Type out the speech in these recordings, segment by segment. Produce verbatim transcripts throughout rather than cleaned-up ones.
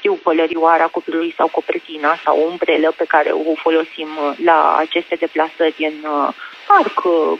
știu, pălărioara copilului sau copertina sau o umbrelă pe care o folosim la aceste deplasări în parc,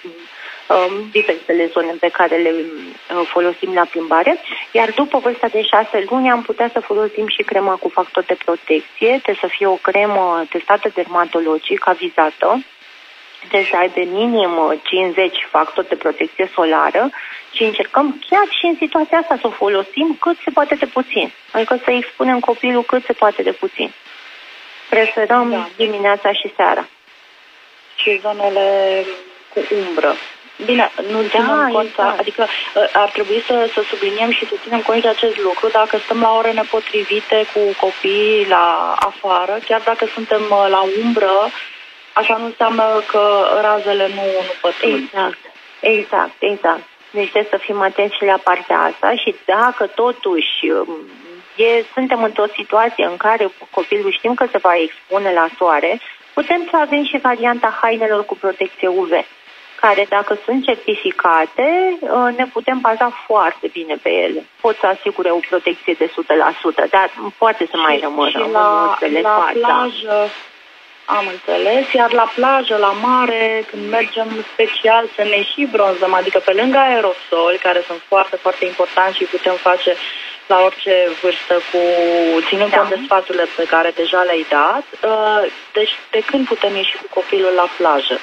diferitele zone pe care le folosim la plimbare, iar după vârsta de șase luni am putea să folosim și crema cu factor de protecție, trebuie să fie o cremă testată dermatologic, avizată, trebuie să aibă minim cincizeci factori de protecție solară și încercăm chiar și în situația asta să o folosim cât se poate de puțin, adică să expunem copilul cât se poate de puțin. Preferăm da. dimineața și seara. Și zonele cu umbră. Bine, nu da, ținem cont, exact. Adică ar trebui să, să subliniem și să ținem cont de acest lucru dacă stăm la ore nepotrivite cu copiii la afară, chiar dacă suntem la umbră, așa nu înseamnă că razele nu, nu pătrund. Exact, exact, exact. Deci trebuie să fim atenți și la partea asta și dacă totuși e, suntem într-o situație în care copilul știm că se va expune la soare, putem să avem și varianta hainelor cu protecție U V, care dacă sunt certificate, ne putem baza foarte bine pe ele. Pot să asigure o protecție de o sută la sută, dar poate să mai rămână. Și la, la plajă, am înțeles, iar la plajă, la mare, când mergem special să ne și bronzăm, adică pe lângă aerosoli, care sunt foarte, foarte importanti și putem face la orice vârstă, cu ținând da. cont de sfaturile pe care deja le-ai dat, deci de când putem ieși cu copilul la plajă?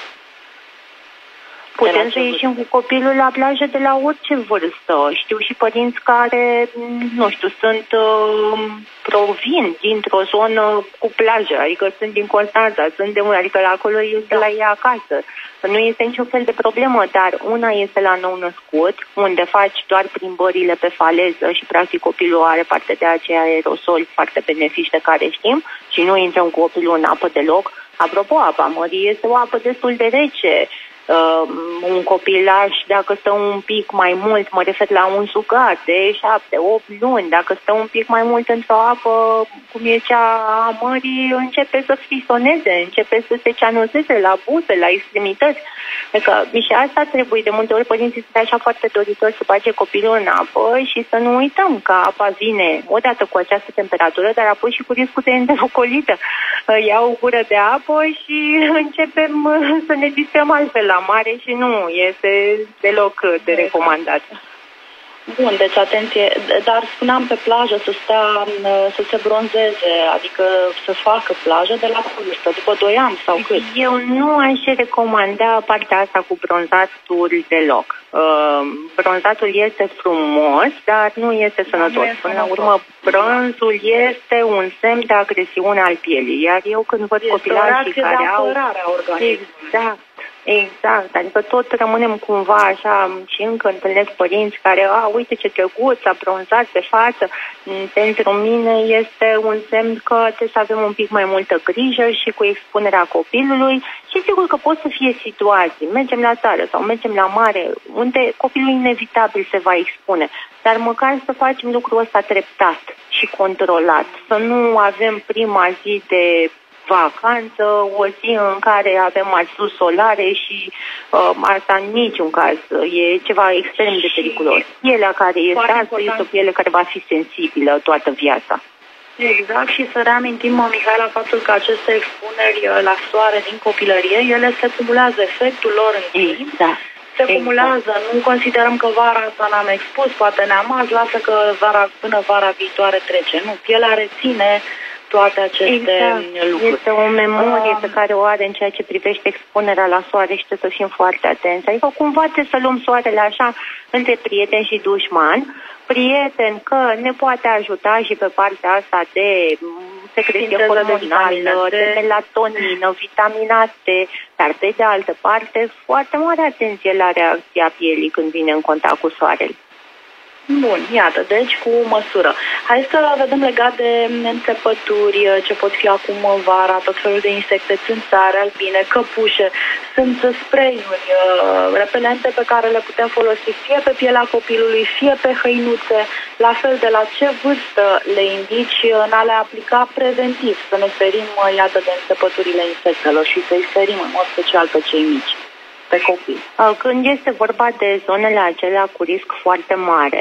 Putem să ieșim cu copilul la plajă de la orice vârstă. Știu și părinți care, nu știu, sunt, uh, provin dintr-o zonă cu plajă, adică sunt din Constanța, sunt de unde, adică la acolo este la ei acasă. Nu este niciun fel de problemă, dar una este la nou-născut, unde faci doar plimbările pe faleză și practic copilul are parte de aceia aerosoli foarte benefici de care știm și nu intrăm cu copilul în apă deloc. Apropo, apa mării este o apă destul de rece. Uh, un copilaș, dacă stă un pic mai mult, mă refer la un sugat de șapte, opt luni, dacă stă un pic mai mult într-o apă, cum e cea a mării, începe să frisoneze, începe să se ceanozeze la buze, la extremități. Adică, și asta trebuie, de multe ori părinții sunt așa foarte doritori să bage copilul în apă și să nu uităm că apa vine odată cu această temperatură, dar apoi și cu riscul de enterocolită. Ia o gură de apă și începem să ne distrăm altfel la mare și nu este deloc de recomandat. Bun, deci atenție, dar spuneam pe plajă să stea, să se bronzeze, adică să facă plajă de la vârstă, după doi ani sau cât? Eu nu aș recomanda partea asta cu bronzatul deloc. Uh, bronzatul este frumos, dar nu este sănătos. Până la urmă, bronzul este un semn de agresiune al pielii, iar eu când văd copilașii care au... Exact. Exact, adică tot rămânem cumva așa și încă întâlnesc părinți care, a, uite ce drăguț, a bronzat pe față. Pentru mine este un semn că trebuie să avem un pic mai multă grijă și cu expunerea copilului și sigur că pot să fie situații, mergem la țară sau mergem la mare, unde copilul inevitabil se va expune, dar măcar să facem lucrul ăsta treptat și controlat, să nu avem prima zi de vacanță, o zi în care avem măsuri solare și uh, asta în niciun caz e ceva extrem de periculos. Pielea care este asta este o piele care va fi sensibilă toată viața. Exact, și să reamintim, Mihaela, faptul că aceste expuneri la soare din copilărie, ele se cumulează, efectul lor în timp. Exact. Se cumulează, exact. Nu considerăm că vara asta n-am expus, poate ne-am azi, lasă că vara, până vara viitoare trece. Nu, pielea reține toate aceste exact. lucruri. Este o memorie pe care o are în ceea ce privește expunerea la soare și trebuie să fim foarte atenți. Adică cumva trebuie să luăm soarele așa între prieten și dușman. Prieten că ne poate ajuta și pe partea asta de secreție hormonală, de melatonină, vitamina T, dar pe de altă parte foarte mare atenție la reacția pielii când vine în contact cu soarele. Bun, iată, deci cu măsură. Hai să vedem legat de înțepături, ce pot fi acum vara, tot felul de insecte, țânțare, albine, căpușe. Sunt spray-uri uh, repelente pe care le putem folosi fie pe pielea copilului, fie pe hăinuțe. La fel, de la ce vârstă le indici în a le aplica preventiv, să ne ferim, iată, de înțepăturile insectelor și să-i ferim în mod special pe cei mici, pe copii. Când este vorba de zonele acelea cu risc foarte mare,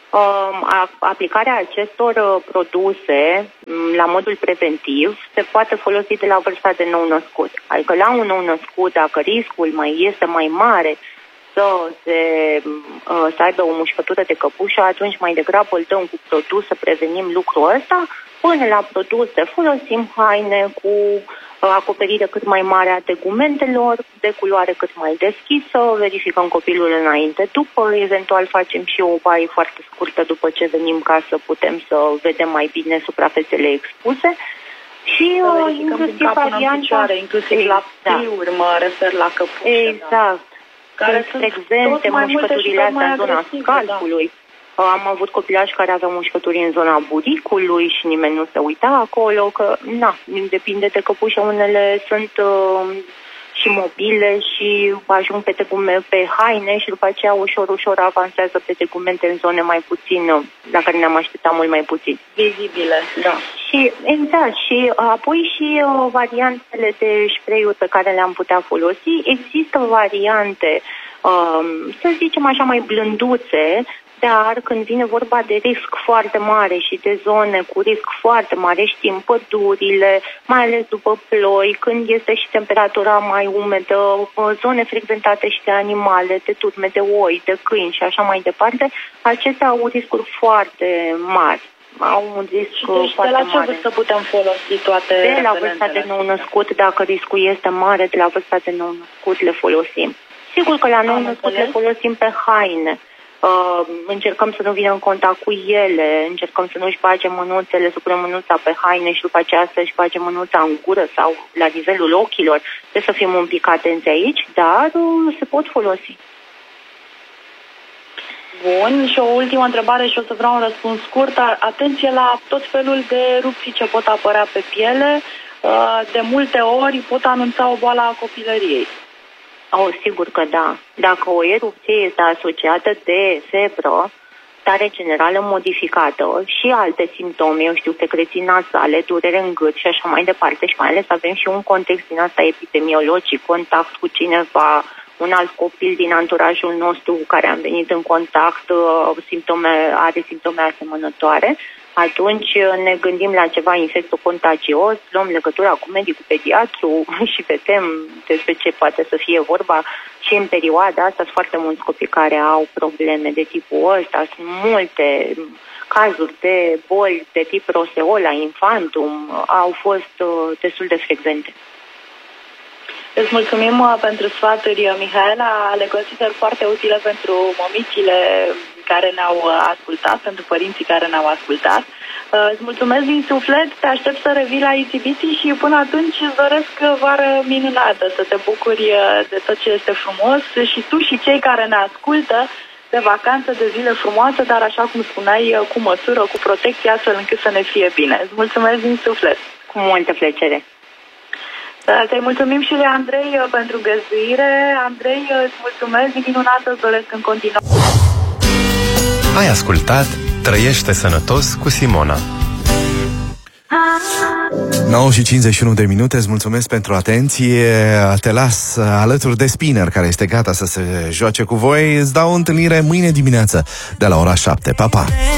Aplicarea acestor produse la modul preventiv se poate folosi de la vârsta de nou-născut. Adică la un nou-născut, dacă riscul mai este mai mare să, se, să aibă o mușcătură de căpușă, atunci mai degrabă îl dăm cu produs să prevenim lucrul ăsta. Până la produse folosim haine cu acoperire cât mai mare a tegumentelor, de culoare cât mai deschisă, verificăm copilul înainte, după, eventual facem și o baie foarte scurtă după ce venim ca să putem să vedem mai bine suprafețele expuse. Și uh, inclusiv varianta, inclusiv exact. La pliuri, mă refer la căpușe. Exact. Da. Care sunt frecvente mușcăturile astea în zona scalpului. Da. Am avut copilași care aveau mușcături în zona buricului și nimeni nu se uita acolo, că, na, depinde de căpușă, unele sunt uh, și mobile și ajung pe tegumente, pe haine și după aceea ușor, ușor avansează pe tegumente în zone mai puțin, la care ne-am așteptat mult mai puțin. Vizibile, da. Și, exact, și apoi și uh, variantele de spray-uri pe care le-am putea folosi. Există variante, uh, să zicem așa, mai blânduțe, dar când vine vorba de risc foarte mare și de zone cu risc foarte mare, știm pădurile, mai ales după ploi, când este și temperatura mai umedă, zone frecventate și de animale, de turme de oi, de câini și așa mai departe, acestea au riscuri foarte mari. Au un risc și deci foarte de la ce mare. vârstă putem folosi toate De la vârsta de nou-născut, dacă riscul este mare, de la vârsta de nou-născut le folosim. Sigur că la nou-născut le folosim pe haine. Uh, încercăm să nu vină în contact cu ele, încercăm să nu-și bage mânuțele, să punem mânuța pe haine și după aceea să-și bage mânuța în gură sau la nivelul ochilor. Trebuie să fim un pic atenți aici, dar uh, se pot folosi. Bun, și o ultimă întrebare și o să vreau un răspuns scurt. Atenție la tot felul de erupții ce pot apărea pe piele. Uh, de multe ori pot anunța o boală a copilăriei. Oh, sigur că da. Dacă o erupție este asociată de febră, stare generală modificată și alte simptome, eu știu, secreții nasale, durere în gât și așa mai departe, și mai ales avem și un context din asta epidemiologic, contact cu cineva, un alt copil din anturajul nostru cu care am venit în contact, simptome, are simptome asemănătoare, atunci ne gândim la ceva infecto contagios, luăm legătura cu medicul pediatru și vedem despre ce poate să fie vorba. Și în perioada asta sunt foarte mulți copii care au probleme de tipul ăsta, sunt multe cazuri de boli de tip roseola infantum, au fost destul de frecvente. Îți mulțumim pentru sfaturi, Mihaela, le consider foarte utile pentru mămicile care ne-au ascultat, pentru părinții care ne-au ascultat. Îți mulțumesc din suflet, te aștept să revii la Itsibiti și până atunci îți doresc vară minunată, să te bucuri de tot ce este frumos și tu și cei care ne ascultă de vacanță, de zile frumoase, dar așa cum spuneai, cu măsură, cu protecție, astfel încât să ne fie bine. Îți mulțumesc din suflet. Cu multă plăcere. Să-i mulțumim și lui Andrei pentru găzduire. Andrei, îți mulțumesc, minunată, îți doresc în continuare. Ai ascultat Trăiește sănătos cu Simona. nouă și cincizeci și unu de minute, îți mulțumesc pentru atenție. Te las alături de Spinner, care este gata să se joace cu voi. Îți dau o întâlnire mâine dimineață de la ora șapte. Pa, pa!